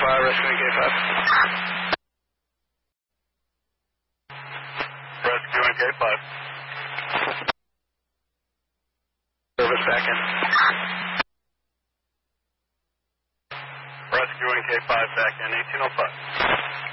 5, rescuing K5. Rescuing K5. Service back in. Rescuing K5 back in 1805.